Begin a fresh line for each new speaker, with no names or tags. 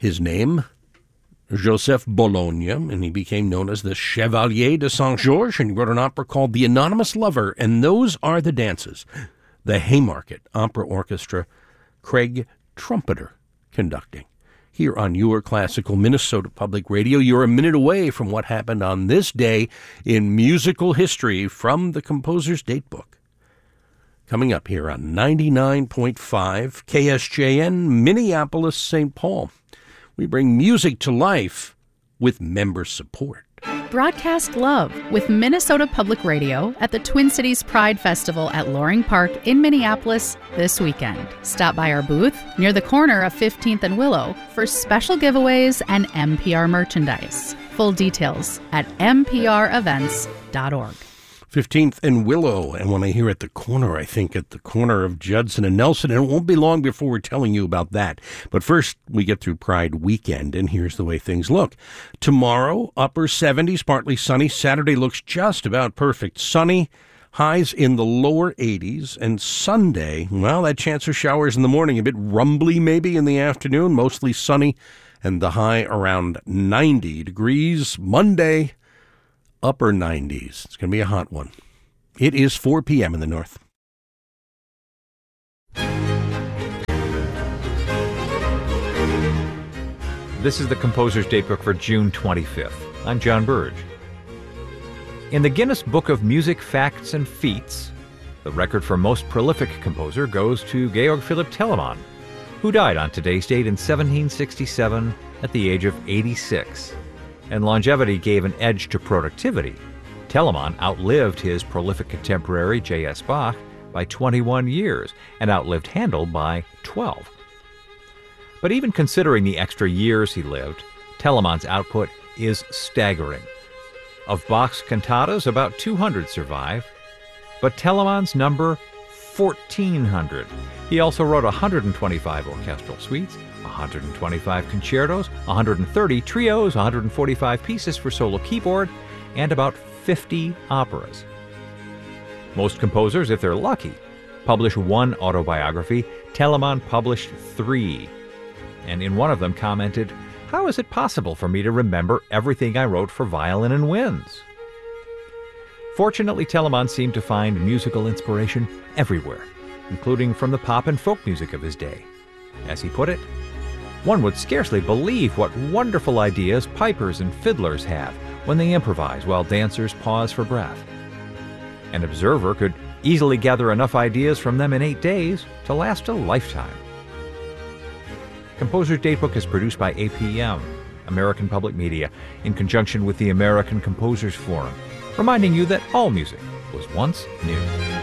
His name, Joseph Bologna, and he became known as the Chevalier de Saint-Georges, and he wrote an opera called The Anonymous Lover, and those are the dances. The Haymarket Opera Orchestra, Craig Trumpeter conducting. Here on Your Classical Minnesota Public Radio, you're a minute away from what happened on this day in musical history from the Composer's Datebook. Coming up here on 99.5 KSJN, Minneapolis, St. Paul. We bring music to life with member support.
Broadcast love with Minnesota Public Radio at the Twin Cities Pride Festival at Loring Park in Minneapolis this weekend. Stop by our booth near the corner of 15th and Willow for special giveaways and NPR merchandise. Full details at mprevents.org.
15th and Willow, and when I hear at the corner, I think at the corner of Judson and Nelson, and it won't be long before we're telling you about that. But first, we get through Pride weekend, and here's the way things look. Tomorrow, upper 70s, partly sunny. Saturday looks just about perfect. Sunny, highs in the lower 80s, and Sunday, well, that chance of showers in the morning, a bit rumbly maybe in the afternoon, mostly sunny, and the high around 90 degrees. Monday, upper 90s. It's going to be a hot one. It is 4 p.m. in the north.
This is the Composer's Datebook for June 25th. I'm John Burge. In the Guinness Book of Music Facts and Feats, the record for most prolific composer goes to Georg Philipp Telemann, who died on today's date in 1767 at the age of 86. And longevity gave an edge to productivity. Telemann outlived his prolific contemporary J.S. Bach by 21 years and outlived Handel by 12. But even considering the extra years he lived, Telemann's output is staggering. Of Bach's cantatas, about 200 survive, but Telemann's number 1,400. He also wrote 125 orchestral suites, 125 concertos, 130 trios, 145 pieces for solo keyboard, and about 50 operas. Most composers, if they're lucky, publish one autobiography. Telemann published 3, and in one of them commented, "How is it possible for me to remember everything I wrote for violin and winds?" Fortunately, Telemann seemed to find musical inspiration everywhere, including from the pop and folk music of his day. As he put it, "One would scarcely believe what wonderful ideas pipers and fiddlers have when they improvise while dancers pause for breath. An observer could easily gather enough ideas from them in 8 days to last a lifetime." Composer's Datebook is produced by APM, American Public Media, in conjunction with the American Composers Forum, reminding you that all music was once new.